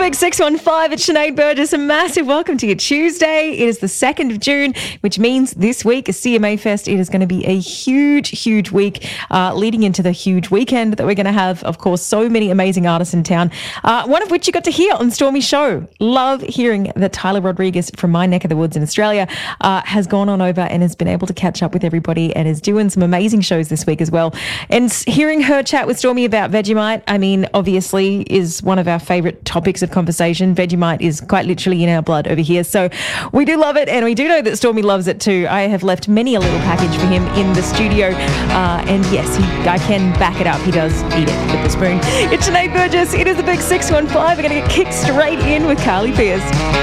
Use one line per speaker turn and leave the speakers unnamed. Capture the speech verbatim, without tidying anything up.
Big six one five, it's Sinead Burgess. A massive welcome to your Tuesday. It is the second of June, which means this week, C M A Fest, it is going to be a huge, huge week uh, leading into the huge weekend that we're going to have. Of course, so many amazing artists in town, uh, one of which you got to hear on Stormy Show. Love hearing that Tyler Rodriguez from my neck of the woods in Australia uh, has gone on over and has been able to catch up with everybody and is doing some amazing shows this week as well. And hearing her chat with Stormy about Vegemite, I mean, obviously is one of our favourite topics of conversation. Vegemite is quite literally in our blood over here. So we do love it, and we do know that Stormy loves it too. I have left many a little package for him in the studio. Uh, and yes, he, I can back it up. He does eat it with the spoon. It's Sinead Burgess. It is the Big six one five. We're going to get kicked straight in with Carly Pearce.